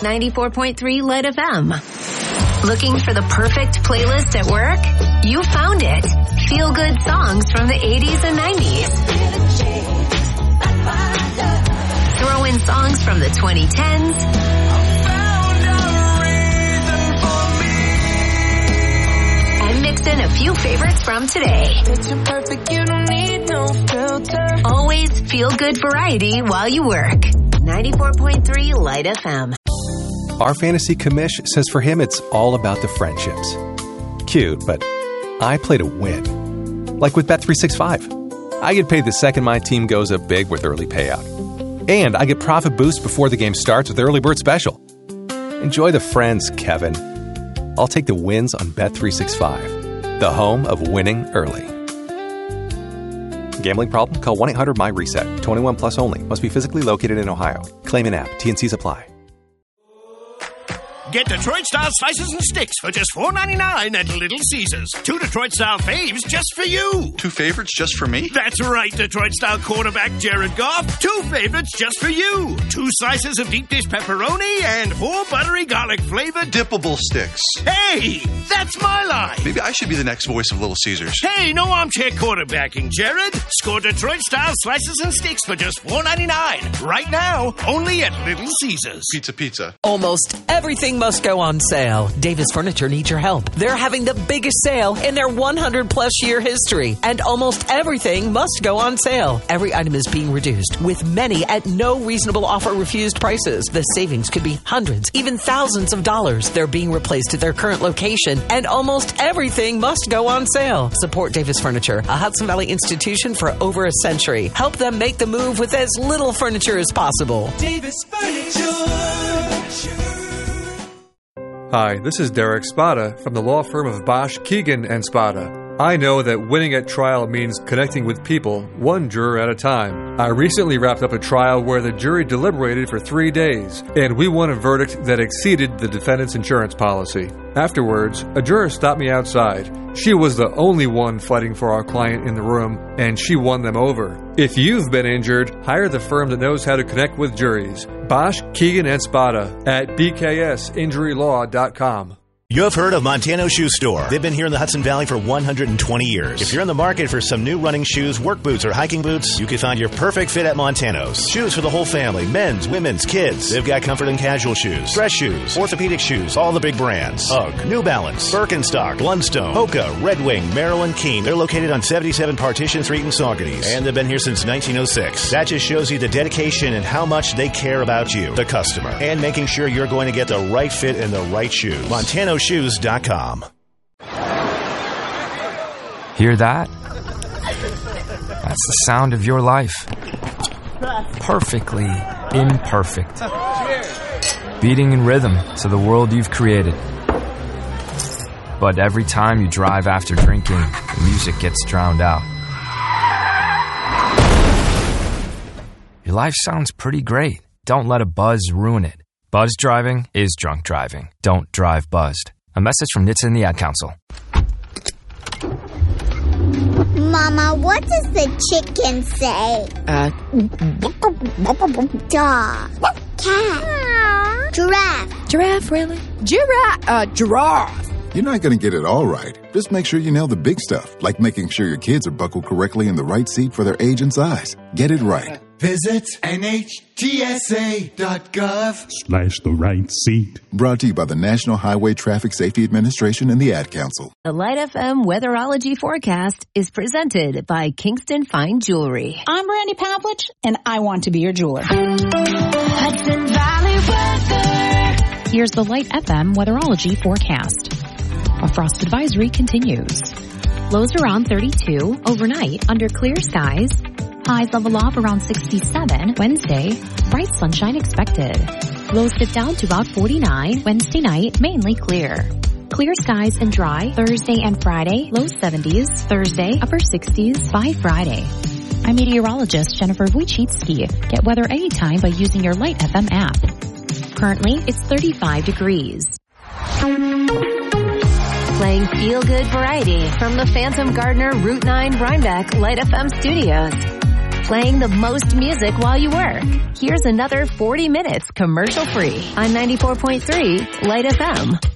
94.3 Light FM. Looking for the perfect playlist at work? You found it. Feel good songs from the 80s and 90s. Throw in songs from the 2010s. And mix in a few favorites from today. Always feel good variety while you work. 94.3 Light FM. Our fantasy commish says for him it's all about the friendships. Cute, but I play to win. Like with Bet365. I get paid the second my team goes up big with early payout. And I get profit boost before the game starts with Early Bird Special. Enjoy the friends, Kevin. I'll take the wins on Bet365, the home of winning early. Gambling problem? Call 1-800-MY-RESET. 21 plus only. Must be physically located in Ohio. Claim an app. T&Cs apply. Get Detroit-style slices and sticks for just $4.99 at Little Caesars. 2 Detroit-style faves just for you. 2 favorites just for me? That's right, Detroit-style quarterback Jared Goff. 2 favorites just for you. 2 slices of deep dish pepperoni and 4 buttery garlic-flavored dippable sticks. Hey, that's my line. Maybe I should be the next voice of Little Caesars. Hey, no armchair quarterbacking, Jared. Score Detroit-style slices and sticks for just $4.99. Right now, only at Little Caesars. Pizza. Almost everything must go on sale. Davis Furniture needs your help. They're having the biggest sale in their 100-plus year history, and almost everything must go on sale. Every item is being reduced, with many at no reasonable offer refused prices. The savings could be hundreds, even thousands of dollars. They're being replaced at their current location, and almost everything must go on sale. Support Davis Furniture, a Hudson Valley institution for over a century. Help them make the move with as little furniture as possible. Davis Furniture. Hi, this is Derek Spada from the law firm of Bosch, Keegan & Spada. I know that winning at trial means connecting with people, one juror at a time. I recently wrapped up a trial where the jury deliberated for 3 days, and we won a verdict that exceeded the defendant's insurance policy. Afterwards, a juror stopped me outside. She was the only one fighting for our client in the room, and she won them over. If you've been injured, hire the firm that knows how to connect with juries. Bosch, Keegan & Spada at bksinjurylaw.com. You have heard of Montano Shoe Store. They've been here in the Hudson Valley for 120 years. If you're in the market for some new running shoes, work boots, or hiking boots, you can find your perfect fit at Montano's. Shoes for the whole family, men's, women's, kids. They've got comfort and casual shoes, dress shoes, orthopedic shoes, all the big brands. UGG, New Balance, Birkenstock, Blundstone, Hoka, Red Wing, Merrill & King. They're located on 77 Partition Street in Saugerties, and they've been here since 1906. That just shows you the dedication and how much they care about you, the customer, and making sure you're going to get the right fit and the right shoes. MontanoShoes.com. Hear that? That's the sound of your life. Perfectly imperfect. Beating in rhythm to the world you've created. But every time you drive after drinking, the music gets drowned out. Your life sounds pretty great. Don't let a buzz ruin it. Buzz driving is drunk driving. Don't drive buzzed. A message from NHTSA and the Ad Council. Mama, what does the chicken say? Dog. Cat. Giraffe. Giraffe, really? Giraffe. You're not going to get it all right. Just make sure you nail the big stuff, like making sure your kids are buckled correctly in the right seat for their age and size. Get it right. Visit NHTSA.gov/the right seat. Brought to you by the National Highway Traffic Safety Administration and the Ad Council. The Light FM Weatherology Forecast is presented by Kingston Fine Jewelry. I'm Brandy Pavlich, and I want to be your jeweler. Hudson Valley weather. Here's the Light FM Weatherology Forecast. A frost advisory continues. Lows around 32 overnight under clear skies. Highs level off around 67 Wednesday. Bright sunshine expected. Lows dip down to about 49 Wednesday night, mainly clear. Clear skies and dry Thursday and Friday. Low 70s. Thursday, upper 60s by Friday. I'm meteorologist Jennifer Wojcicki. Get weather anytime by using your Light FM app. Currently, it's 35 degrees. Playing feel-good variety from the Phantom Gardener Route 9 Rhinebeck Light FM studios. playing the most music while you work. Here's another 40 minutes commercial-free on 94.3 Light FM.